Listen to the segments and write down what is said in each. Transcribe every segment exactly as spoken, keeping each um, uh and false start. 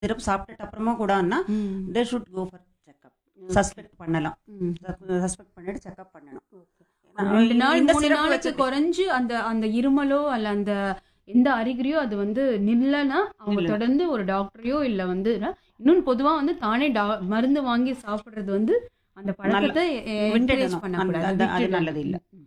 Syrup சாப்பிட்டுட்டு அப்புறமா கூடன்னா ம். They should go for checkup. Okay. Suspect பண்ணலாம். ம். சஸ்பெக்ட் பண்ணிட்டு செக்அப் பண்ணணும். ஒரு நான் ரெண்டு இ- நாள் இந்த மூணு சிரப் நாளைக்கு வச்சுட்டு குறைஞ்சு அந்த அந்த இருமலோ அல்ல அந்த எந்த அறிகுறியோ அது வந்து நில்லனா அவங்க இல்ல. தொடர்ந்து ஒரு டாக்டரையோ இல்ல வந்து இன்னும் பொதுவா வந்து தானே டா- மருந்து வாங்கி சாப்பிடுறது வந்து அந்த நல்ல பழக்கத்தை என்கரேஜ் விட்டுடணும். அந்த பண்ணக்கூடாது, அந்த- அது விட்டுடணும். நல்லது இல்ல. ம்.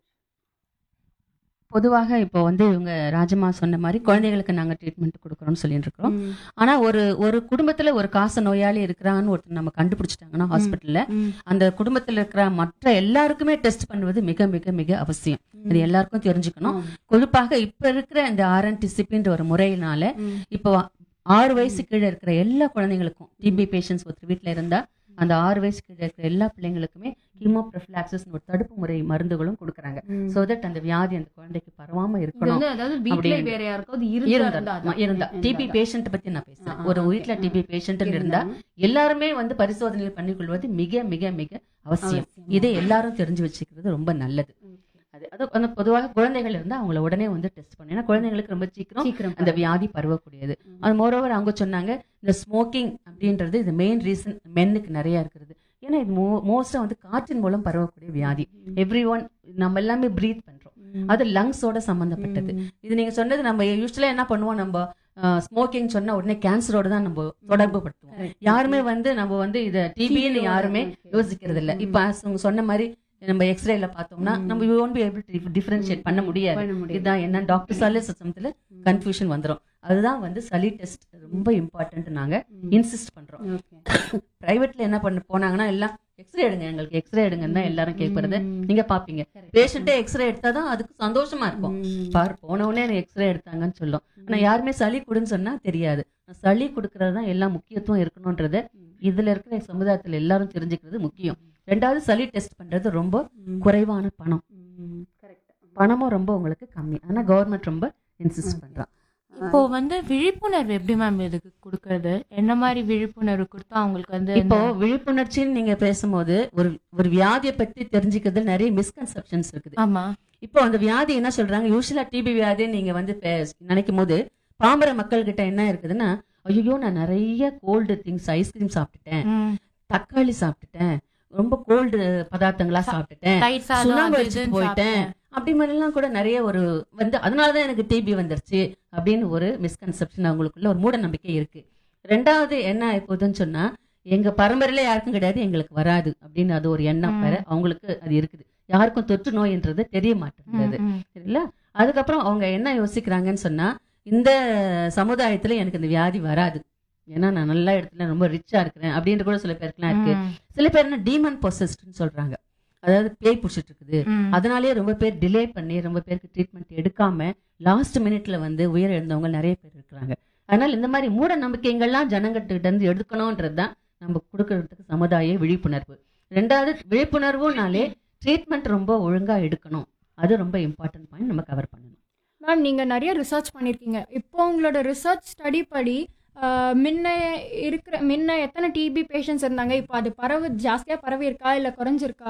பொதுவாக இப்போ வந்து இவங்க ராஜம்மா சொன்ன மாதிரி குழந்தைகளுக்கு நாங்கள் ட்ரீட்மெண்ட் கொடுக்குறோம்னு சொல்லிட்டு இருக்கிறோம். ம். ஆனால் ஒரு ஒரு குடும்பத்தில் ஒரு காச நோயாளி இருக்கிறான்னு ஒருத்தர் நம்ம கண்டுபிடிச்சிட்டாங்கன்னா ஹாஸ்பிட்டலில் ம். அந்த குடும்பத்தில் இருக்கிற மற்ற எல்லாருக்குமே டெஸ்ட் பண்ணுவது மிக மிக மிக அவசியம். இது எல்லாருக்கும் தெரிஞ்சுக்கணும். ஆமா. குறிப்பாக இப்போ இருக்கிற இந்த ஆர்என்டிசிபின்ற ஒரு முறையினால ம். இப்போ ஆறு வயசு கீழே இருக்கிற எல்லா குழந்தைங்களுக்கும் டிபி பேஷண்ட்ஸ் ஒருத்தர் வீட்டில் இருந்தா அந்த ஆறு வயசு கீழே இருக்கிற எல்லா பிள்ளைங்களுக்குமே கீமோ ப்ரொஃபிலாக்சிஸ் ஒரு தடுப்பு முறை மருந்துகளும் கொடுக்குறாங்க. ம். சோ தட் அந்த வியாதி அந்த குழந்தைக்கு பரவாம இது இருக்கணும். வந்து அதாவது வீட்ல அப்படின்னு. வேற யாருக்காவது இருந்தா இருந்தா இருந்தா ஆமா, அதான். இருந்தா இருந்தா டிபி அதான். பேஷண்ட் பத்தி நான் பேசுறேன். ஆ, ஒரு ஆ, வீட்ல okay. டிபி பேஷண்ட் இருந்தா இருந்தா எல்லாருமே வந்து பரிசோதனை பண்ணிக்கொள்வது மிக மிக மிக அவசியம். அவசியம். இதை எல்லாரும் தெரிஞ்சு வச்சுக்கிறது ரொம்ப நல்லது. அது அது வந்து பொதுவாக குழந்தைகள் இருந்தா அவங்கள உடனே வந்து டெஸ்ட் பண்ணு. ஏன்னா குழந்தைங்களுக்கு ரொம்ப சீக்கிரம் சீக்கிரம் அந்த வியாதி பரவக்கூடியது. அது மோரோவர் அவங்க சொன்னாங்க இந்த ஸ்மோக்கிங் அப்படின்றது இது மெயின் ரீசன் மென்னுக்கு நிறைய இருக்கிறது. ஏன்னா இது மோஸ்டா வந்து காற்றின் மூலம் பரவக்கூடிய வியாதி. எவ்ரி ஒன் நம்ம எல்லாமே பிரீத் பண்றோம். அது லங்ஸோட சம்பந்தப்பட்டது. இது நீங்க சொன்னது நம்ம யூஸ்வலா என்ன பண்ணுவோம், நம்ம ஸ்மோக்கிங் சொன்னா உடனே கேன்சரோட தான் நம்ம தொடர்பு படுத்துவோம். யாருமே வந்து நம்ம வந்து இத டிபின்னு யாருமே யோசிக்கிறது இல்ல. இப்ப as உங்க சொன்ன மாதிரி நம்ம எக்ஸ்ரேல பார்த்தோம்னா நம்ம you won't be able to differentiate பண்ண முடியாது. பண்ண முடியாது. இதுதான் என்ன டாக்டர்ஸாலே சமயத்துல கன்ஃபியூஷன் வந்துரும். அதுதான் வந்து சளி டெஸ்ட் ரொம்ப இம்பார்ட்டன்ட் நாங்க இன்சிஸ்ட் பண்றோம். Okay. பிரைவேட்ல என்ன பண்ண போனாங்கன்னா எல்லாம் எக்ஸ்ரே எடுங்க, எங்களுக்கு எக்ஸ்ரே எடுங்கன்னு தான் எல்லாரும் கேட்கறது. ம். நீங்க பாப்பீங்க பேஷண்டே எக்ஸ்ரே எடுத்தாதான் அதுக்கு சந்தோஷமா இருக்கும். ம். பார் போனவனே எக்ஸ்ரே எடுத்தாங்கன்னு சொல்லும். ஆனா யாருமே சளி கொடுன்னு சொன்னா தெரியாது. சளி கொடுக்கறது தான் எல்லாம் முக்கியத்துவம் இருக்கணும்ன்றது இதுல இருக்கிற சமுதாயத்துல எல்லாரும் தெரிஞ்சுக்கிறது முக்கியம். ரெண்டாவது சளி டெஸ்ட் பண்றது ரொம்ப குறைவான பணம். ம். Correct. பணமும் ரொம்ப உங்களுக்கு கம்மி. ஆனா கவர்மெண்ட் ரொம்ப இன்சிஸ்ட் பண்றான். இப்போ வந்து விழிப்புணர்வு எப்படி மேம் இதுக்கு கொடுக்கறது? என்ன மாதிரி விழிப்புணர்வு கொடுத்தா அவங்களுக்கு வந்து இப்போ விழிப்புணர்ச்சின்னு நீங்க பேசும்போது ஒரு ஒரு வியாதியை பத்தி தெரிஞ்சுக்கிறதுல நிறைய மிஸ்கன்செப்ஷன்ஸ் இருக்குது. ஆமா இப்போ அந்த வியாதி என்ன சொல்றாங்க, யூஸ்வலா டிபி வியாதி நீங்க வந்து பே- நினைக்கும் போது பாமர மக்கள் கிட்ட என்ன இருக்குதுன்னா, ஐயோ நான் நிறைய கோல்டு திங்ஸ் ஐஸ்கிரீம் சாப்பிட்டுட்டேன், ம். தக்காளி சாப்பிட்டுட்டேன், ரொம்ப கோல்டு பதார்த்தங்களா சாப்பிட்டுட்டேன், தயிர் சாதம் சுண்ணாம்பு அது வச்சுட்டு இதுன்னு போயிட்டேன் சாப்பிட்டேன். அப்படி மாதிரிலாம் கூட நிறைய ஒரு வந்து அதனாலதான் எனக்கு டிபி வந்துருச்சு அப்படின்னு ஒரு மிஸ்கன்செப்ஷன் அவங்களுக்குள்ள ஒரு மூட நம்பிக்கை இருக்கு. ரெண்டாவது என்ன ஆயிப்போகுதுன்னு சொன்னா, எங்க பரம்பரையில யாருக்கும் கிடையாது எங்களுக்கு வராது அப்படின்னு அது ஒரு எண்ணம் வேற அவங்களுக்கு அது இருக்குது. யாருக்கும் தொற்று நோய்ன்றது தெரிய மாட்டேங்குது. ம், ம். சரிங்களா? அதுக்கப்புறம் அவங்க என்ன யோசிக்கிறாங்கன்னு சொன்னா, இந்த சமுதாயத்துல எனக்கு இந்த வியாதி வராது, ஏன்னா நான் நல்ல இடத்துல ரொம்ப ரிச்சா இருக்கிறேன் அப்படின்ற கூட சில பேருக்குலாம் இருக்கு. ம், சில பேர் என்ன டீமன் பொசஸ்ட்னு சொல்றாங்க, அதாவது பேய் பிடிச்சிட்டு இருக்குது. ம். அதனாலேயே ரொம்ப பேர் டிலே பண்ணி ரொம்ப பேருக்கு ட்ரீட்மெண்ட் எடுக்காம லாஸ்ட் மினிட்ல வந்து உயிர் இழந்தவங்க நிறைய பேர் இருக்கிறாங்க. அதனால இந்த மாதிரி மூட நம்பிக்கைகள்லாம் ஜனங்கிட்ட இருந்து எடுக்கணும்ன்றதுதான் நம்ம கொடுக்கறதுக்கு சமுதாய விழிப்புணர்வு. ரெண்டாவது விழிப்புணர்வுனாலே ட்ரீட்மெண்ட் ரொம்ப ஒழுங்கா எடுக்கணும். அது ரொம்ப இம்பார்ட்டன்ட் பாயிண்ட் நம்ம கவர் பண்ணணும். மேம் நீங்கள் நிறைய ரிசர்ச் பண்ணியிருக்கீங்க. இப்போ உங்களோட ரிசர்ச் ஸ்டடி படி ஆஹ், முன்ன இருக்கிற முன்ன எத்தனை டிபி பேஷண்ட்ஸ் இருந்தாங்க, இப்போ அது பரவு ஜாஸ்தியாக பரவி இருக்கா இல்லை குறைஞ்சிருக்கா?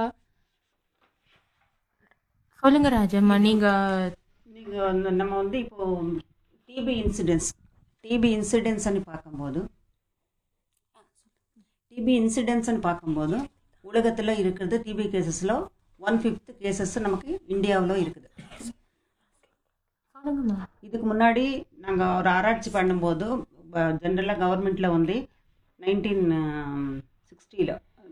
சொல்லுங்க ராஜம்மா. நீங்க நீங்க வந்து நம்ம வந்து இப்போ டிபி இன்சிடென்ட்ஸ் டிபி இன்சிடென்ட்ஸ்ன்னு பார்க்கும்போது டிபி இன்சிடென்ட்ஸ்ன்னு பார்க்கும்போது உலகத்தில் இருக்கிறது டிபி கேசஸில் ஒன் ஃபிஃப்த் கேசஸ் நமக்கு இந்தியாவில் இருக்குது. சொல்லுங்கம்மா. இதுக்கு முன்னாடி நாங்கள் ஒரு ஆராய்ச்சி பண்ணும்போது ஜென்ரலாக கவர்மெண்ட்டில் வந்து நைன்டீன் சிக்ஸ்டியில்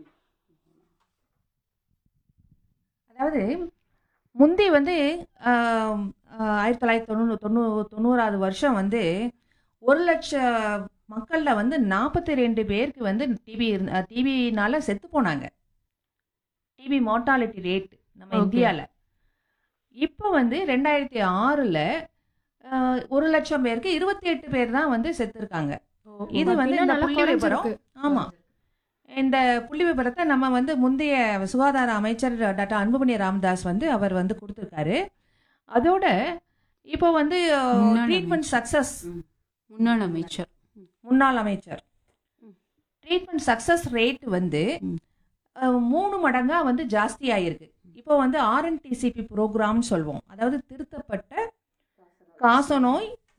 அதாவது முந்தி வந்து ஆம், ஆ, ஆயிரத்தி தொள்ளாயிரத்தி தொண்ணூறு தொண்ணூ தொண்ணூறாவது வருஷம் வந்து ஒரு லட்சம் மக்களில் வந்து நாற்பத்தி ரெண்டு பேருக்கு வந்து டிபி டிபினால செத்து போனாங்க. டிபி மார்ட்டாலிட்டி ரேட் நம்ம Okay. இந்தியாவில். இப்போ வந்து ரெண்டாயிரத்தி ஆறில் ஒரு லட்சம் பேருக்கு இருபத்தி எட்டு பேர் தான் வந்து செத்துருக்காங்க. இது வந்து இன்னும் இந்த நல்லா புள்ளி விவரம். குறைஞ்சிருக்கு. ஆமாம், இந்த புள்ளி விவரத்தை நம்ம வந்து முந்தைய சுகாதார அமைச்சர் டாக்டர் அன்புமணி ராமதாஸ் வந்து அவர் வந்து கொடுத்துருக்காரு. அதோட இப்போ வந்து முன்னாள் ட்ரீட்மெண்ட் சக்சஸ் முன்னாள் அமைச்சர். முன்னாள் அமைச்சர் ட்ரீட்மெண்ட் சக்சஸ் ரேட் வந்து ம். அஹ், மூணு மடங்கா வந்து ஜாஸ்தி ஆயிருக்கு. இப்போ வந்து ஆர்என்டிசிபி ப்ரோக்ராம்னு சொல்வோம், அதாவது திருத்தப்பட்ட காசநோய்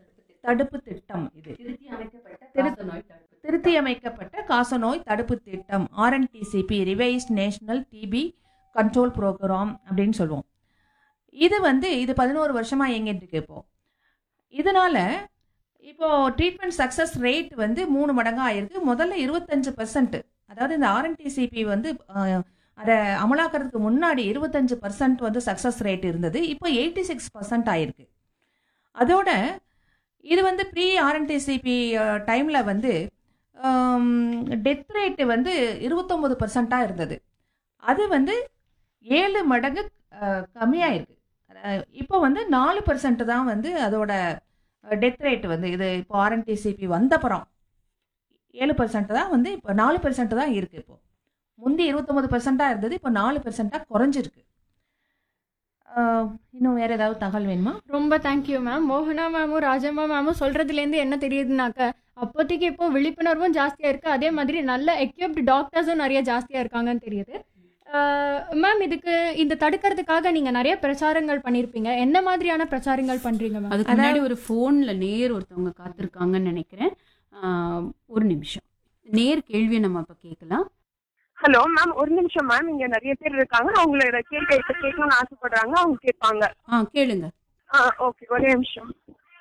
தடுப்பு திட்டம். இது திருத்தி அமைக்கப்பட்ட திரு- காசநோய் தடுப்பு. திருத்தி அமைக்கப்பட்ட காசநோய் தடுப்பு திட்டம், RNTCP, revised national DP control program அப்படின்னு சொல்லுவோம். இது வந்து இது பதினோரு வருஷமா இயங்கிட்டு இருக்கு. இப்போ இதனால இப்போ ட்ரீட்மெண்ட் சக்ஸஸ் ரேட் வந்து மூணு மடங்கா ஆயிருக்கு. முதல்ல இருபத்தஞ்சு பர்சன்ட், அதாவது இந்த ஆர்என்டிசிபி வந்து அஹ், அதை அமலாக்கிறதுக்கு முன்னாடி இருபத்தஞ்சு பர்சன்ட் வந்து சக்ஸஸ் ரேட் இருந்தது. இப்போ எயிட்டி சிக்ஸ் பர்சன்ட் ஆயிருக்கு. அதோட இது வந்து ப்ரீ ஆர்என்டிசிபி டைமில் வந்து டெத் ரேட்டு வந்து இருபத்தொம்பது பர்சண்ட்டாக இருந்தது. அது வந்து ஏழு மடங்கு கம்மியாயிருக்கு. இப்போ வந்து நாலு பர்சன்ட் தான் வந்து அதோட டெத் ரேட் வந்து இது இப்போ ஆர்என்டிசிபி வந்தப்புறம் ஏழு பர்சன்ட் தான் வந்து இப்போ நாலு பர்சன்ட் தான் இருக்குது. இப்போ முந்தி இருபத்தொம்பது பர்சண்ட்டாக இருந்தது, இப்போ நாலு பர்சண்ட்டாக குறைஞ்சிருக்கு. அஹ், இன்னும் வேறு ஏதாவது தகவல் வேணுமா? ரொம்ப தேங்க்யூ மேம். மோகனா மேமும் ராஜம்மா மேமும் சொல்கிறதுலேருந்து என்ன தெரியுதுனாக்க அப்போதைக்கு இப்போ விழிப்புணர்வும் ஜாஸ்தியாக இருக்குது, அதே மாதிரி நல்ல எக்யூப்டு டாக்டர்ஸும் நிறைய ஜாஸ்தியாக இருக்காங்கன்னு தெரியுது. மேம், இதுக்கு இந்த தடுக்கிறதுக்காக நீங்கள் நிறைய பிரச்சாரங்கள் பண்ணியிருப்பீங்க. என்ன மாதிரியான பிரச்சாரங்கள் பண்ணுறீங்க மேம்? அதுக்கு முன்னாடி ஒரு ஃபோன்ல நேர் ஒருத்தவங்க காத்திருக்காங்கன்னு நினைக்கிறேன். ஆஹ், ஒரு நிமிஷம். நேர் கேள்வியை நம்ம இப்ப கேட்கலாம். ஹலோ மேம், ஒரு நிமிஷம் மேம். இங்க நிறைய பேர் இருக்காங்க, அவங்களோட கேள்வி இப்ப கேட்கணும்னு ஆசைப்படுறாங்க, அவங்க கேட்பாங்க. ஆ கேளுங்க. ஆ ஓகே, ஒரே நிமிஷம்.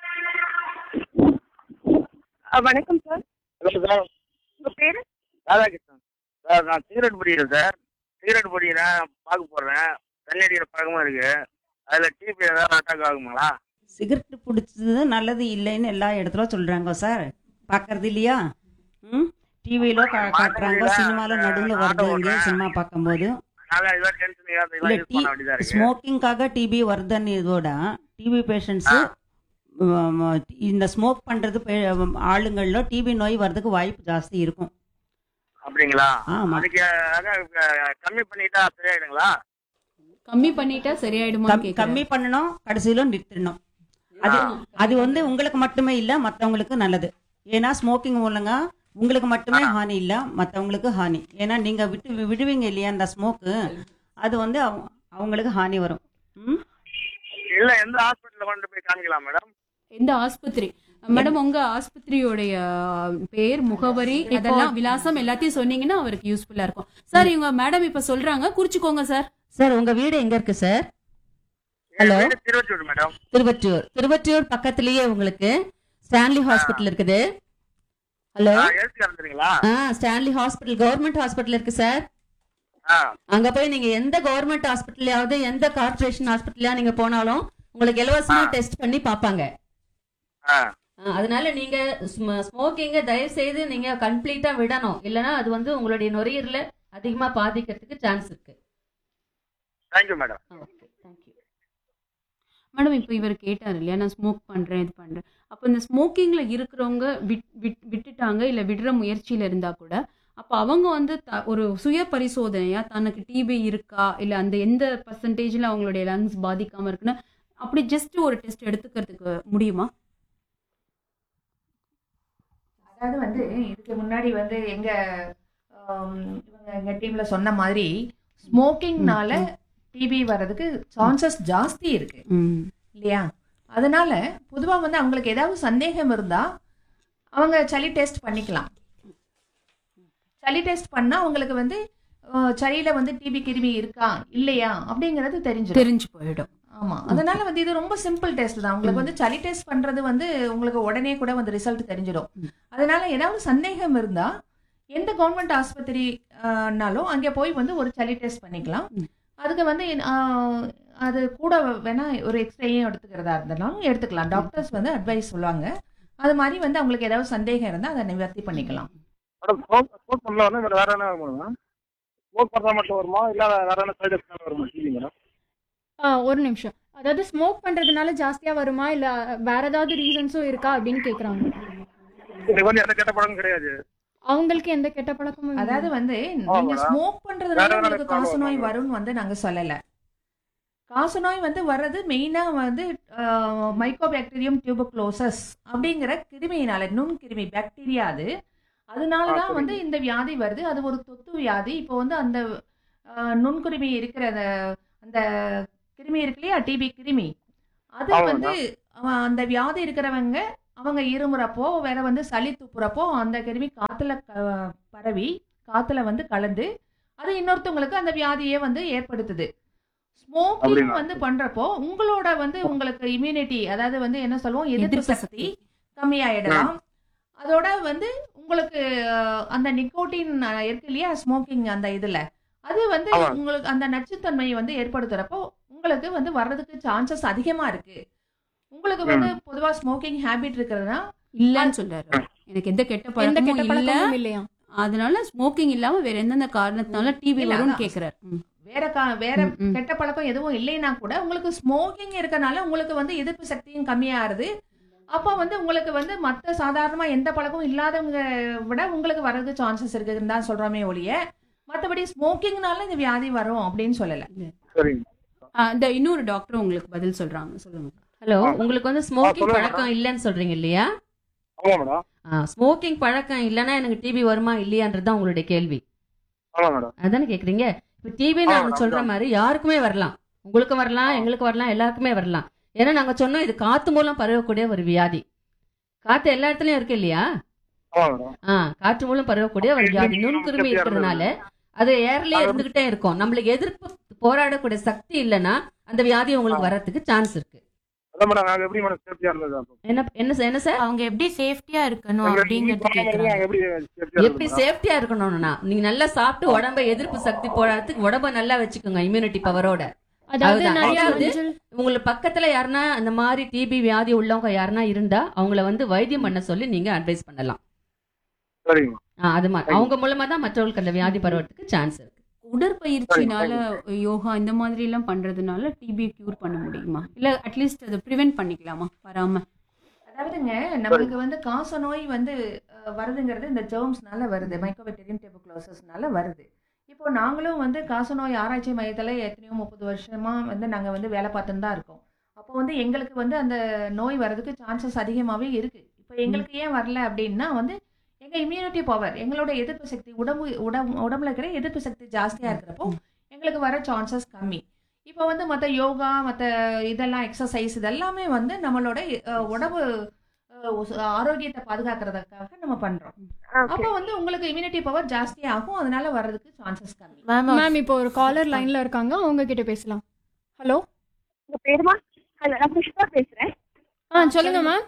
ஆ, வணக்கம் சார். ஹலோ சார், உங்க பேரு? ராதாகிருஷ்ணன் சார். நான் சிகரெட் பிடிக்கிறேன் சார். சிகரெட் பிடிக்கிறேன், பார்க்க போடுறேன். தண்ணி அடிக்கிற பழக்கமாக இருக்கு. அதில் டிபி ஏதாவது அட்டாக் ஆகுங்களா? சிகரெட் பிடிச்சது நல்லது இல்லைன்னு எல்லா இடத்துல சொல்றாங்க சார். பார்க்கறது இல்லையா? ம் டிவியில காட்டுறாங்க, சினிமால நடுவில் வருது. இங்கே சினிமா பார்க்கும்போது அதனால ஏதாவது டென்ஷன் இல்ல இதெல்லாம் யூஸ் டி பண்ண வேண்டியதாக இருக்கு. ஸ்மோக்கிங்காக டிபி வருதுன்னு இதோட டிபி பேஷண்ட்ஸு இந்த ஸ்மோக் பண்றது பே- ஆளுங்கள்ல டிபி நோய் வர்றதுக்கு வாய்ப்பு ஜாஸ்தி இருக்கும். அப்படிங்களா? ஆமா. அதுக்கு அதான் க- கம்மி பண்ணிட்டா சரியாயிடுங்களா? கம்மி பண்ணிட்டா சரியாயிடுமா கம்- கம்மி பண்ணணும், கடைசியில நிறுத்திடணும். அது அது வந்து உங்களுக்கு மட்டுமே இல்ல, மற்றவங்களுக்கு நல்லது. ஏன்னா ஸ்மோக்கிங் மூலங்க உங்களுக்கு மட்டுமே ஹானி இல்ல, மற்றவங்களுக்கு ஹானி. ஏன்னா நீங்க விட்டு வி- விடுவீங்க இல்லையா அந்த ஸ்மோக்கு, அது வந்து அவங்க- அவங்களுக்கு ஹானி வரும். ம் இல்ல, எந்த ஹாஸ்பிட்டல்ல கொண்டு போய் காமிக்கலாம் மேடம்? எந்த ஆஸ்பத்திரி மேடம்? உங்க ஆஸ்பத்திரியோடைய பேர், முகவரி, அதெல்லாம் விலாசம் எல்லாத்தையும் சொன்னீங்கன்னா அவருக்கு யூஸ்ஃபுல்லா இருக்கும் சார். இவங்க மேடம் இப்ப சொல்றாங்க, குறிச்சுக்கோங்க சார். சார், உங்க வீடு எங்க இருக்கு சார்? என் ஹலோ. வீடு திருவச்சூர் மேடம். திருவற்றூர். திருவற்றூர் பக்கத்திலேயே உங்களுக்கு ஸ்டான்லி ஹாஸ்பிட்டல் இருக்குது. ஹலோ. எழுத்து கலந்துறீங்களா? ஆ ஸ்டான்லி ஹாஸ்பிட்டல் கவர்மெண்ட் ஹாஸ்பிட்டல் இருக்கு சார். ஆ அங்க போய் நீங்க எந்த கவர்மெண்ட் ஹாஸ்பிட்டல்லையாவது எந்த கார்ப்பரேஷன் ஹாஸ்பிட்டலா நீங்க போனாலும் உங்களுக்கு இலவசமா டெஸ்ட் பண்ணி பார்ப்பாங்க. ஆ ஆ, அதனால நீங்க ஸ்மோக்கிங்க தயவு செய்து நீங்க கம்ப்ளீட்டா விடணும். இல்லைன்னா அது வந்து உங்களுடைய நுரையீரல அதிகமா பாதிக்கிறதுக்கு சான்ஸ் இருக்கு. Thank you madam. Okay, thank you. Madam இப்போ இவர் கேட்டார் இல்லையா, நான் ஸ்மோக் பண்றேன், இது பண்றேன். அப்போ இந்த ஸ்மோக்கிங்ல இருக்கிறவங்க விட் விட் விட்டுட்டாங்க இல்ல விடுற முயற்சியில இருந்தா கூட, அப்போ அவங்க வந்து த- ஒரு சுய பரிசோதனையா தனக்கு டிபி இருக்கா இல்ல அந்த எந்த பர்சன்டேஜ்ல அவங்களுடைய லங்ஸ் பாதிக்காம இருக்குன்னு அப்படி ஜஸ்ட் ஒரு டெஸ்ட் எடுத்துக்கிறதுக்கு முடியுமா? அதாவது வந்து இதுக்கு முன்னாடி வந்து எங்க ஆம், இவங்க எங்க டீம்ல சொன்ன மாதிரி ஸ்மோக்கிங்னால டிபி வர்றதுக்கு சான்சஸ் ஜாஸ்தி இருக்கு ம் இல்லையா? அதனால பொதுவா வந்து அவங்களுக்கு ஏதாவது சந்தேகம் இருந்தா அவங்க சளி டெஸ்ட் பண்ணிக்கலாம். சளி டெஸ்ட் பண்ணா அவங்களுக்கு வந்து அஹ், சளியில வந்து டிபி கிருமி இருக்கா இல்லையா அப்படிங்கறது தெரிஞ்சிடும். தெரிஞ்சு போயிடும். ஆமா, அதனால வந்து இது ரொம்ப சிம்பிள் டெஸ்ட் தான். உங்களுக்கு வந்து சளி டெஸ்ட் பண்றது வந்து உங்களுக்கு உடனே கூட வந்து ரிசல்ட் தெரிஞ்சிடும். அதனால ஏதாவது சந்தேகம் இருந்தா எந்த கவர்மெண்ட் ஆஸ்பத்திரினாலும் அங்கே போய் வந்து ஒரு சளி டெஸ்ட் பண்ணிக்கலாம். அதுக்கு வந்து ஆஹ், அது கூட வேணா ஒரு எக்ஸ்ரேயும் எடுத்துக்கிறதா இருந்தாலும் எடுத்துக்கலாம். டாக்டர்ஸ் வந்து அட்வைஸ் சொல்லுவாங்க. அது மாதிரி வந்து அவங்களுக்கு ஏதாவது சந்தேகம் இருந்தால் அதை நிவர்த்தி பண்ணிக்கலாம். மேடம், ஸ்மோக் ஸ்மோக் பண்ணல வந்து வேற என்ன வருமா? ஸ்மோக் பண்ணா மட்டும் வருமா, இல்ல வேற என்ன சைடு எஃபெக்ட் வருமா டிவி மேடம்? ஆ, ஒரு நிமிஷம். அதாவது ஸ்மோக் பண்ணுறதுனால ஜாஸ்தியாக வருமா இல்லை வேற ஏதாவது ரீசன்ஸும் இருக்கா அப்படின்னு கேட்குறாங்க. இதுக்கு வந்து எந்த கெட்ட பழக்கம் கிடையாது. அவங்களுக்கு எந்த கெட்ட பழக்கமும் இல்லை. அதாவது வந்து நீங்க ஸ்மோக் பண்றதுனால உங்களுக்கு காசநோய் வரும்னு வந்து நாங்க சொல்லல. காசநோய் வந்து வர்றது மெயினா வந்து மைக்கோபாக்டீரியம் டியூபர்குலோசஸ் அப்படிங்கிற கிருமியினால, நுண்கிருமி பாக்டீரியா அது. அதனாலதான் வந்து இந்த வியாதி வருது. அது ஒரு தொத்து வியாதி. இப்போ வந்து அந்த ஆஹ், நுண்கிருமி இருக்கிற அந்த- அந்த கிருமி இருக்கு இல்லையா, டிபி கிருமி, அது வந்து அவன் அந்த வியாதி இருக்கிறவங்க அவங்க இருமுறப்போ வேற வந்து சளி துப்புறப்போ அந்த கிருமி காத்துல க- பரவி காத்துல வந்து கலந்து அது இன்னொருத்தவங்களுக்கு அந்த வியாதியை வந்து ஏற்படுத்துது. ஸ்மோக்கிங் அப்படிங்களா? வந்து பண்றப்போ உங்களோட வந்து உங்களுக்கு இம்யூனிட்டி, அதாவது வந்து என்ன சொல்லுவோம், எதிர்ப்பு எதிர்ப்பு சக்தி கம்மியாயிடலாம். அதோட வந்து உங்களுக்கு அஹ், அந்த நிக்கோட்டின் இருக்கு இல்லையா ஸ்மோக்கிங் அந்த இதுல அது வந்து ஆமா. உங்களுக்கு அந்த நச்சுத்தன்மையை வந்து ஏற்படுத்துறப்போ உங்களுக்கு வந்து வர்றதுக்கு சான்சஸ் அதிகமா இருக்கு. உங்களுக்கு வந்து பொதுவா ஸ்மோக்கிங் ஹேபிட் இருக்கிறதுனா இல்லன்னு சொல்றாரு. எனக்கு எந்த கெட்ட எந்த கெட்ட பழக்கமும் இல்ல, பழக்கமும் இல்லையா? அதனால ஸ்மோக்கிங் இல்லாம வேற எந்தெந்த காரணத்தினால டிபி இல்ல, வரும்னு அதான். கேக்குறாரு. ம். வேற கா வேற ம், ம். கெட்ட பழக்கம் எதுவும் இல்லைன்னா கூட உங்களுக்கு ஸ்மோக்கிங் இருக்கனால உங்களுக்கு வந்து எதிர்ப்பு சக்தியும் கம்மியாகுது. அப்போ வந்து உங்களுக்கு வந்து மற்ற சாதாரணமா எந்த பழக்கமும் இல்லாதவங்க விட உங்களுக்கு வர்றதுக்கு சான்சஸ் இருக்குன்னு தான் சொல்றோமே ஒழிய மற்றபடி ஸ்மோக்கிங்னால இந்த வியாதி வரும் அப்படின்னு சொல்லல. சரிங்க. ஆ, இந்த இன்னொரு டாக்டர் உங்களுக்கு பதில் சொல்றாங்க, சொல்லுங்க. ஹலோ, உங்களுக்கு வந்து ஸ்மோக்கிங் சொல்லுங்க பழக்கம் இல்லைன்னு சொல்றீங்க இல்லையா? ஆமா மேடம். ஸ்மோக்கிங் பழக்கம் இல்லைன்னா எனக்கு டிபி வருமா இல்லையான்றது தான் உங்களுடைய கேள்வி. ஆமா மேடம். அதானே கேக்குறீங்க? இப்ப டிபி ஆ, நாங்க ஆமா. சொல்ற மாதிரி யாருக்குமே வரலாம், உங்களுக்கு வரலாம், எங்களுக்கு வரலாம், எல்லாருக்குமே வரலாம். ஏன்னா நாங்க சொன்னோம் இது காத்து மூலம் பரவக்கூடிய ஒரு வியாதி. காத்து எல்லா இடத்துலயும் இருக்கு இல்லையா? ஆமா மேடம். ஆ, காற்று மூலம் பரவக்கூடிய ஒரு வியாதி. நுண்கிருமி இருக்கிறதுனால அது ஏர்லயே இருந்துகிட்டே இருக்கும். நம்மளுக்கு எதிர்ப்பு போராடக்கூடிய சக்தி இல்லைன்னா அந்த வியாதி உங்களுக்கு வர்றதுக்கு சான்ஸ் இருக்கு. அதான் மேடம், நாங்க எப்படி மேடம் சேஃப்டியா இருந்தது அப்போ? என்ன என்ன என்ன சார்? அவங்க எப்படி சேஃப்டியா இருக்கணும் எங்க அப்படிங்கறது வீட்டு பக்கம் கேக்குறாங்க. நாங்க எப்படி சேஃப்டியா எப்படி இருந்தோம்? சேஃப்டியா இருக்கணும்னா நீங்க நல்லா சாப்பிட்டு உடம்ப எதிர்ப்பு சக்தி போராடுறதுக்கு உடம்ப நல்லா வச்சுக்கோங்க, இம்யூனிட்டி பவரோட. அதாவது அதுதான். நிறைய ரெண்டாவது, மஞ்சள் உங்களுக்கு பக்கத்துல யாருன்னா அந்த மாதிரி டிபி வியாதி உள்ளவங்க யாருன்னா இருந்தா அவங்கள வந்து வைத்தியம் பண்ண சொல்லி நீங்க அட்வைஸ் பண்ணலாம். சரிங்க. ஆ, அது மாதிரி அவங்க மூலமா தான் மற்றவங்களுக்கு அந்த வியாதி பரவறதுக்கு சான்ஸ் இருக்கு. உடற்பயிற்சினால யோகா இந்த மாதிரி எல்லாம் பண்றதுனால டிபி கியூர் பண்ண முடியுமா, இல்ல அட்லீஸ்ட் அதை ப்ரிவென்ட் பண்ணிக்கலாமா வராம? அதாவதுங்க நம்மளுக்கு வந்து காச நோய் வந்து அஹ், வருதுங்கிறது இந்த ஜெர்ம்ஸ்னால வருது, மைக்கோபாக்டீரியம் டியூபர்குலோசிஸ்னால வருது. இப்போ நாங்களும் வந்து காச நோய் ஆராய்ச்சி மையத்தில் எத்தனையோ முப்பது வருஷமா வந்து நாங்கள் வந்து வேலை பார்த்துன்னு தான் இருக்கோம். அப்போ வந்து எங்களுக்கு வந்து அந்த நோய் வர்றதுக்கு சான்சஸ் அதிகமாகவே இருக்கு. இப்போ எங்களுக்கு ஏன் வரல அப்படின்னா வந்து எங்கள் இம்யூனிட்டி பவர், எங்களோட எதிர்ப்பு சக்தி, உடம்பு உடம்பு உடம்புல இருக்கிற எதிர்ப்பு சக்தி ஜாஸ்தியாக இருக்கிறப்போ எங்களுக்கு வர சான்சஸ் கம்மி. இப்போ வந்து மற்ற யோகா மற்ற இதெல்லாம் எக்ஸசைஸ் இதெல்லாமே வந்து நம்மளோட அஹ், உடம்பு அஹ், உஸ்- ஆரோக்கியத்தை பாதுகாக்கிறதுக்காக நம்ம பண்றோம். அப்போ வந்து உங்களுக்கு இம்யூனிட்டி பவர் ஜாஸ்தி ஆகும், அதனால வர்றதுக்கு சான்சஸ் கம்மி. மேம் மேம் இப்போ ஒரு காலர் லைன்ல இருக்காங்க, அவங்க கிட்ட பேசலாம். ஹலோ, உங்க பேருமா? ஹலோ, நான் புஷ்பா பேசுறேன். ஆ சொல்லுங்க மேம்.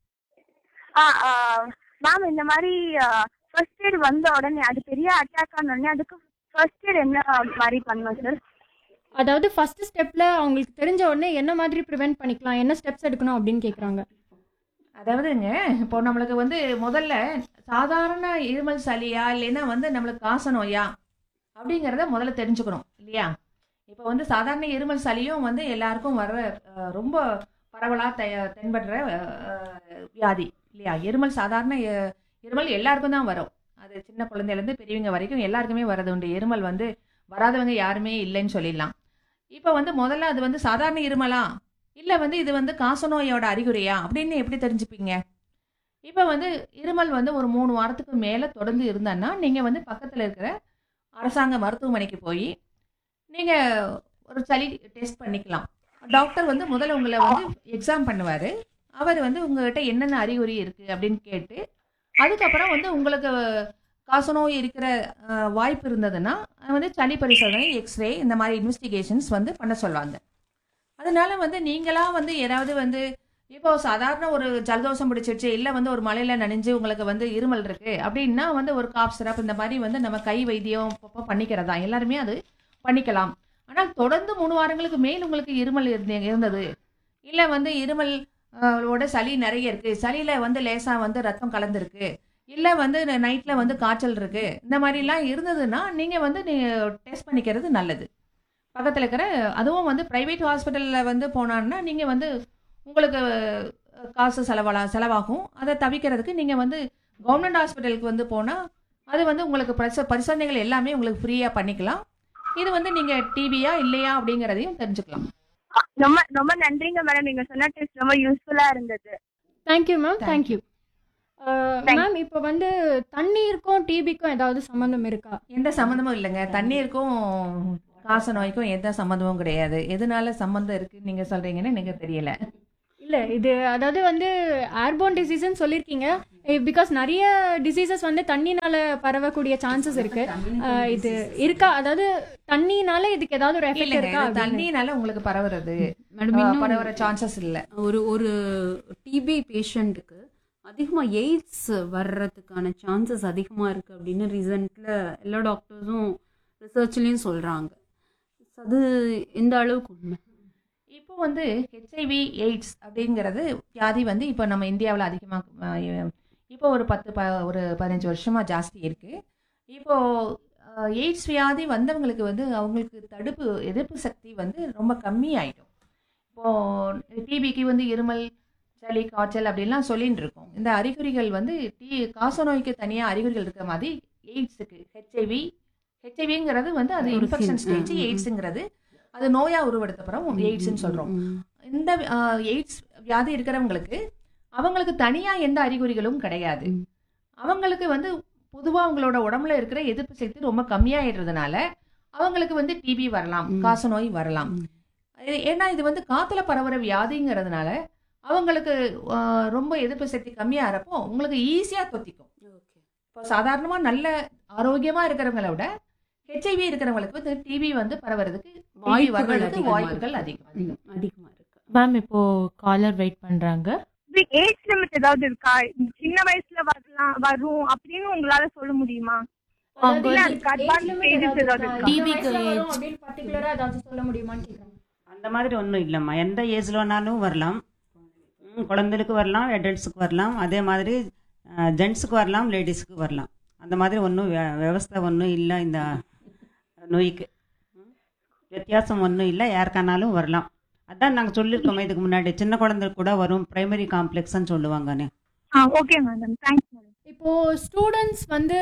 மேம், இந்த மாதிரி ஃபர்ஸ்ட் எய்ட் வந்த உடனே அது பெரிய அட்டாக் ஆன உடனே அதுக்கு ஃபர்ஸ்ட் எய்ட் என்ன மாதிரி பண்ணணும் சார்? அதாவது ஃபர்ஸ்ட் ஸ்டெப்ல அவங்களுக்கு தெரிஞ்ச உடனே என்ன மாதிரி ப்ரிவென்ட் பண்ணிக்கலாம், என்ன ஸ்டெப்ஸ் எடுக்கணும் அப்படின்னு கேக்குறாங்க. அதாவதுங்க இப்போ நம்மளுக்கு வந்து முதல்ல சாதாரண இருமல் சளியா இல்லைன்னா வந்து நம்மளுக்கு காச நோயா அப்படிங்கிறத முதல்ல தெரிஞ்சுக்கணும் இல்லையா? இப்போ வந்து சாதாரண இருமல் சளியும் வந்து எல்லாருக்கும் வர்ற அஹ், ரொம்ப பரவலாக தெ தென்படுற அஹ், வியாதி இல்லையா? இருமல் சாதாரண அஹ், இருமல் எல்லாருக்கும் தான் வரும். அது சின்ன குழந்தையிலேருந்து பெரியவங்க வரைக்கும் எல்லாருக்குமே வரது உண்டு. இருமல் வந்து வராதவங்க யாருமே இல்லைன்னு சொல்லிடலாம். இப்போ வந்து முதல்ல அது வந்து சாதாரண இருமலா இல்லை வந்து இது வந்து காசநோயோட அறிகுறியா அப்படின்னு எப்படி தெரிஞ்சுப்பீங்க? இப்போ வந்து இருமல் வந்து ஒரு மூணு வாரத்துக்கு மேலே தொடர்ந்து இருந்தேன்னா நீங்கள் வந்து பக்கத்தில் இருக்கிற அரசாங்க மருத்துவமனைக்கு போய் நீங்கள் ஒரு சளி டெஸ்ட் பண்ணிக்கலாம். டாக்டர் வந்து முதல்ல உங்களை வந்து எக்ஸாம் பண்ணுவார். அவர் வந்து உங்ககிட்ட என்னென்ன அறிகுறி இருக்குது அப்படின்னு கேட்டு அதுக்கப்புறம் வந்து உங்களுக்கு காசநோய் இருக்கிற அஹ், வாய்ப்பு இருந்ததுன்னா வந்து சளி பரிசோதனை, எக்ஸ்ரே இந்த மாதிரி இன்வெஸ்டிகேஷன்ஸ் வந்து பண்ண சொல்லுவாங்க. அதனால வந்து நீங்களா வந்து ஏதாவது வந்து இப்போ சாதாரண ஒரு ஜலதோஷம் பிடிச்சிருச்சு இல்லை வந்து ஒரு மலையில நனைஞ்சு உங்களுக்கு வந்து இருமல் இருக்கு அப்படின்னா வந்து ஒரு காப் சிரப் இந்த மாதிரி வந்து நம்ம கை வைத்தியம் அப்பப்போ பண்ணிக்கிறதா, எல்லாருமே அது பண்ணிக்கலாம். ஆனால் தொடர்ந்து மூணு வாரங்களுக்கு மேல் உங்களுக்கு இருமல் இருந்த இருந்தது இல்லை வந்து இருமல் அஹ், ஓட சளி நிறைய இருக்கு, சளியில வந்து லேசா வந்து ரத்தம் கலந்துருக்கு, இல்லை வந்து நைட்ல வந்து காய்ச்சல் இருக்கு, இந்த மாதிரிலாம் இருந்ததுன்னா நீங்க வந்து டெஸ்ட் பண்ணிக்கிறது நல்லது. பக்கத்தில் இருக்கிற அதுவும் வந்து ப்ரைவேட் ஹாஸ்பிட்டலில் வந்து போனான்னா நீங்கள் வந்து உங்களுக்கு அஹ், காசு செலவலா செலவாகும். அதை தவிர்க்கிறதுக்கு நீங்கள் வந்து கவர்மெண்ட் ஹாஸ்பிட்டலுக்கு வந்து போனால் அது வந்து உங்களுக்கு பரிசோ பரிசோதனைகள் எல்லாமே உங்களுக்கு ஃப்ரீயாக பண்ணிக்கலாம். இது வந்து நீங்கள் டிபியா இல்லையா அப்படிங்கிறதையும் தெரிஞ்சுக்கலாம். ரொம்ப ரொம்ப நன்றிங்க மேடம், நீங்க சொன்ன டெஸ்ட் ரொம்ப யூஸ்ஃபுல்லா இருந்தது. Thank you ma'am, thank you. Thank- ma'am இப்போ வந்து தண்ணீருக்கும் டிபிக்கும் ஏதாவது சம்மந்தம் இருக்கா? எந்த சம்மந்தமும் இல்லைங்க. தண்ணீருக்கும் காச நோய்க்கும் எந்த சம்மந்தமும் கிடையாது. எதனால சம்மந்தம் இருக்குன்னு நீங்கள் சொல்கிறீங்கன்னு எனக்கு தெரியல. இல்லை இது அதாவது வந்து ஏர்போன் டிசீஸ்ன்னு சொல்லியிருக்கீங்க. பிகாஸ் நிறைய டிசீசஸ் வந்து தண்ணினால பரவக்கூடிய சான்சஸ் இருக்கு. அஹ் இது இருக்கா, அதாவது தண்ணினால இதுக்கு ஏதாவது ஒரு எஃபெக்ட் இல்லைங்க, இருக்கா இது அப்படின்னு? தண்ணினால உங்களுக்கு பரவுறது மேடம் ஆ, இன்னும் பரவுற சான்சஸ் இல்ல. ஒரு ஒரு டிபி பேஷண்ட்டுக்கு அதிகமாக எய்ட்ஸ் வர்றதுக்கான சான்சஸ் அதிகமாக இருக்குது அப்படின்னு ரீசெண்டில் எல்லா டாக்டர்ஸும் ரிசர்ச்லேயும் சொல்கிறாங்க. அது எந்த அளவுக்கு உண்மை? இப்போ வந்து ஹெச்ஐவி எய்ட்ஸ் அப்படிங்கிறது வியாதி வந்து இப்போ நம்ம இந்தியாவில் அதிகமாக இப்போ ஒரு பத்து ப ஒரு பதினஞ்சு வருஷமாக ஜாஸ்தி இருக்குது. இப்போ அஹ், எய்ட்ஸ் வியாதி வந்தவங்களுக்கு வந்து அவங்களுக்கு தடுப்பு எதிர்ப்பு சக்தி வந்து ரொம்ப கம்மியாயிடும். இப்போது டிபிக்கு வந்து இருமல், சளி, காய்ச்சல் அப்படின்லாம் சொல்லிட்டு இருக்கோம். இந்த அறிகுறிகள் வந்து டி காசநோய்க்கு தனியாக அறிகுறிகள் இருக்கிற மாதிரி எய்ட்ஸுக்கு ஹெச்ஐவி ஹெச்ஐவிங்கிறது வந்து அது ஒரு இன்ஃபெக்ஷன் sim- ஸ்டேஜ், ம், ம். எய்ட்ஸுங்கிறது அது நோயா உருவெடுத்தப்புறம் எய்ட்ஸ்ன்னு சொல்கிறோம். ம், இந்த ஆஹ், எய்ட்ஸ் வியாதி இருக்கிறவங்களுக்கு அவங்களுக்கு தனியா எந்த அறிகுறிகளும் கிடையாது. ம். அவங்களுக்கு வந்து பொதுவா அவங்களோட உடம்புல இருக்கிற எதிர்ப்பு சக்தி ரொம்ப கம்மியாயிடுறதுனால அவங்களுக்கு வந்து டிபி வரலாம், ம். காசநோய் வரலாம். ம். ஏ- ஏன்னா இது வந்து காத்துல பரவுற வியாதிங்கிறதுனால அவங்களுக்கு ஆஹ், ரொம்ப எதிர்ப்பு சக்தி கம்மியாகிறப்போ உங்களுக்கு ஈஸியா தொத்திக்கும். இப்போ சாதாரணமா நல்ல ஆரோக்கியமா இருக்கிறவங்கள விட ஹெச்ஐவி இருக்கிறவங்களுக்கு வந்து டிபி வந்து பரவுறதுக்கு TB வாய்ப்புகள் வர்றதுக்கு அதிகமா வாய்ப்புகள் இருக்கு. அதிகம் அதிகம். அதிகமாக இருக்கு. மேம் இப்போ காலர் வெயிட் பண்றாங்க. ஏஜ் லிமிட் ஏதாவது இருக்கா? சின்ன வயசுல வரலாம் வரும் அப்படின்னு உங்களால சொல்ல முடியுமா? அவங்க இல்ல, வந்து அதுக்கு advanced stages ஏதாவது இருக்கா? TB க்கு age. பர்டிகுலரா ஏதாவது சொல்ல முடியுமான்னு கேக்குறாங்க. அந்த மாதிரி ஒன்றும் இல்லைம்மா, எந்த ஏஜில் வேணாலும் வரலாம். ம், குழந்தைகளுக்கு வரலாம், அடல்ட்ஸுக்கு வரலாம், அதே மாதிரி ஜென்ஸுக்கு வரலாம், லேடிஸுக்கு வரலாம். அந்த மாதிரி ஒன்றும் விவஸ்தை ஒன்றும் இல்லை இந்த நோய்க்கு. ம், வித்தியாசம் ஒன்றும் இல்லை, யாருக்கானாலும் வரலாம். அதான் நாங்கள் சொல்லியிருக்கோமே இதுக்கு முன்னாடி, சின்ன குழந்தைக்கு கூட வரும், பிரைமரி காம்ப்ளெக்ஸ்ன்னு சொல்லுவாங்கன்னு. ஆ, ஓகே மேடம், தேங்க்ஸ் மேடம். இப்போ ஸ்டூடெண்ட்ஸ் வந்து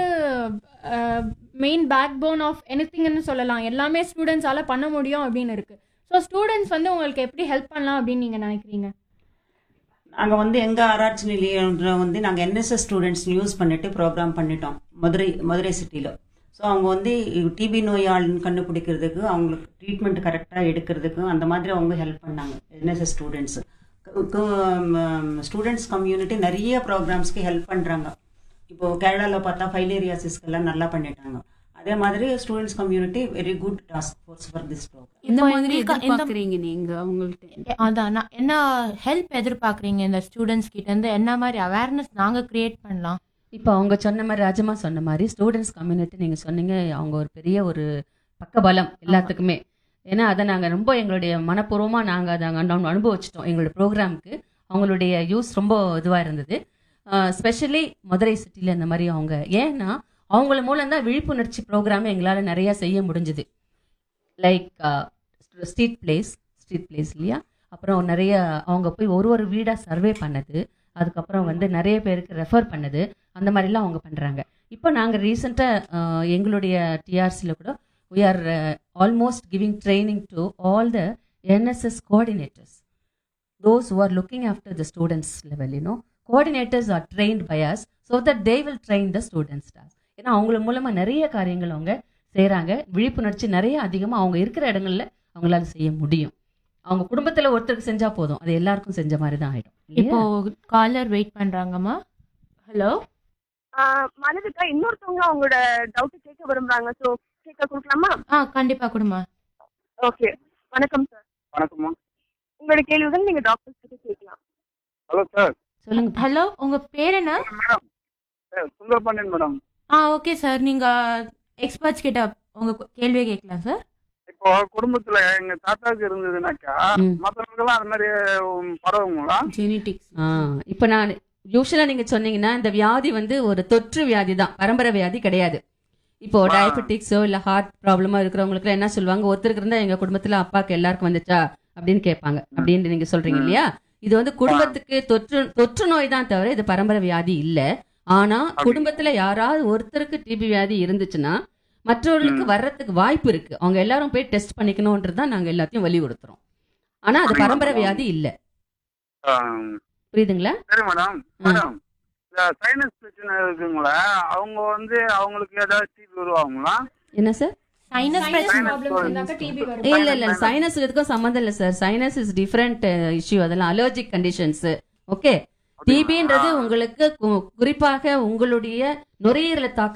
மெயின் பேக் போன் ஆஃப் எனிதிங்னு சொல்லலாம். எல்லாமே ஸ்டூடெண்ட்ஸால பண்ண முடியும் அப்படின்னு இருக்கு. ஸோ ஸ்டூடெண்ட்ஸ் வந்து உங்களுக்கு எப்படி ஹெல்ப் பண்ணலாம் அப்படின்னு நீங்க நினைக்கிறீங்க? நாங்கள் வந்து எங்கள் ஆராய்ச்சி நிலையம் வந்து நாங்கள் என்எஸ்எஸ் ஸ்டூடெண்ட்ஸ் யூஸ் பண்ணிட்டு ப்ரோக்ராம் பண்ணிட்டோம் மதுரை மதுரை சிட்டியில். ஸோ அவங்க வந்து டிபி நோயாளின்னு கண்டுபிடிக்கிறதுக்கு, அவங்களுக்கு ட்ரீட்மெண்ட் கரெக்டாக எடுக்கிறதுக்கு அந்த மாதிரி அவங்க ஹெல்ப் பண்ணாங்க. என்எஸ்எஸ் ஸ்டூடெண்ட்ஸு ஸ்டூடெண்ட்ஸ் கம்யூனிட்டி நிறைய ப்ரோக்ராம்ஸ்க்கு ஹெல்ப் பண்ணுறாங்க. இப்போது கேரளாவில் பார்த்தா ஃபைலேரியாசிஸ்க்கெல்லாம் நல்லா பண்ணிட்டாங்க. அதே மாதிரி students community very good task force for this program. இந்த இப்போ மாதிரி எங்களுக்கு இந்த- எதிர்பார்க்குறீங்க நீங்க அவங்கள்ட்ட? அதான் நான் என்ன ஹெல்ப் எதிர்பார்க்குறீங்க இந்த ஸ்டூடெண்ட்ஸ் கிட்ட இருந்து? என்ன மாதிரி அவேர்னஸ் நாங்க கிரியேட் பண்ணலாம்? இப்போ அவங்க சொன்ன மாதிரி, ராஜமா சொன்ன மாதிரி ஸ்டூடெண்ட்ஸ் கம்யூனிட்டி நீங்கள் சொன்னீங்க, அவங்க ஒரு பெரிய ஒரு பக்கபலம் எல்லாத்துக்குமே. ஏன்னா அதை நாங்கள் ரொம்ப எங்களுடைய மனப்பூர்வமாக நாங்கள் அதை அங்க அனுபவிச்சிட்டோம். எங்களுடைய ப்ரோக்ராமுக்கு அவங்களுடைய யூஸ் ரொம்ப இதுவாக இருந்தது. ஸ்பெஷலி மதுரை சிட்டியில் இந்த மாதிரி அவங்க, ஏன்னா அவங்கள மூலம் தான் விழிப்புணர்ச்சி ப்ரோக்ராம் எங்களால் நிறையா செய்ய முடிஞ்சுது. Like street place street place இல்லையா, அப்புறம் நிறைய அவங்க போய் ஒரு ஒரு வீடாக சர்வே பண்ணது, அதுக்கப்புறம் வந்து நிறைய பேருக்கு ரெஃபர் பண்ணது, அந்த மாதிரிலாம் அவங்க பண்ணுறாங்க. இப்போ நாங்கள் ரீசெண்டாக எங்களுடைய டிஆர்சியில் கூட we are uh, almost giving training to all the N S S coordinators, those who are looking after the students level, you know. Coordinators are trained by us so that they will train the student staff. ஏன்னா அவங்கள மூலமாக நிறைய காரியங்கள் அவங்க செய்கிறாங்க. விழிப்புணர்ச்சி நிறைய அதிகமாக அவங்க இருக்கிற இடங்கள்ல அவங்களால செய்ய முடியும். அவங்க குடும்பத்தில் ஒருத்தருக்கு செஞ்சால் போதும், அது எல்லாருக்கும் செஞ்ச மாதிரி தான் ஆகிடும். இப்போ காலர் வெயிட் பண்றாங்கம்மா. ஹலோ, மனதுக்கா இன்னொருத்தவங்க அவங்களோட டவுட் கேட்க விரும்புறாங்க. ஸோ கேட்க கொடுக்கலாமா? ஆ கண்டிப்பா கொடுமா. ஓகே, வணக்கம் சார். வணக்கம்மா. உங்களோட கேள்விகள் நீங்க டாக்டர் கிட்ட கேட்கலாம். Hello sir. சொல்லுங்க. ஹலோ, உங்க பேர் என்ன? Madam, Sundarapandian madam. ஆ ஓகே சார், நீங்க எக்ஸ்பர்ட்ஸ் கிட்ட உங்க கேள்வியை கேட்கலாம் சார். இப்போ குடும்பத்துல எங்க தாத்தாவுக்கு இருந்ததுனாக்கா ம். மற்றவங்களுக்கெல்லாம் அது மாதிரி உம், பரவுங்களா? ஜெனட்டிக்ஸ். ஆ, இப்போ நான் யூஸ்வலாக நீங்கள் சொன்னீங்கன்னா இந்த வியாதி வந்து ஒரு தொற்று வியாதி தான், பரம்பரை வியாதி கிடையாது. இப்போ ஆ. டயபெட்டிக்ஸோ இல்லை ஹார்ட் ப்ராப்ளமோ இருக்கிறவங்களுக்கு என்ன சொல்லுவாங்க, ஒருத்தருக்கு இருந்தால் எங்கள் குடும்பத்தில் அப்பாவுக்கு எல்லாருக்கும் வந்துச்சா அப்படின்னு கேட்பாங்க. அப்படின்னு நீங்கள் சொல்றீங்க இல்லையா, இது வந்து குடும்பத்துக்கு தொற்று தொற்று நோய் தான் தவிர இது பரம்பரை வியாதி இல்லை. ஆனா குடும்பத்துல யாராவது ஒருத்தருக்கு டிபி வியாதி இருந்துச்சுன்னா மற்றவர்களுக்கு வர்றதுக்கு வாய்ப்பு இருக்கு. அவங்க எல்லாரும் போய் டெஸ்ட் பண்ணிக்கணும்ன்றது தான் நாங்க எல்லாத்தையும் வலியுறுத்துறோம். ஆனா அது பரம்பரை வியாதி இல்லை. ஆம். புரியுதுங்களா? சரி மேடம். மேடம், இந்த சைனஸ் பிரச்சனை இருக்குங்களா, அவங்க வந்து அவங்களுக்கு ஏதாவது டிபி உருவாகுங்களா? என்ன சார்? சைனஸ் சைனஸ் பிரச்சனை ப்ராப்ளம்ஸ் இருந்தாக்க டிபி வரும். இல்ல இல்ல சைனஸ் இதுக்கும் சம்மந்தம் இல்ல sir. Sinus is different issue. அதெல்லாம் அலர்ஜிக் கண்டிஷன்ஸ். ஓகே, டிபின்றது உங்களுக்கு கு- குறிப்பாக உங்களுடைய நுரையீரலை தாக்க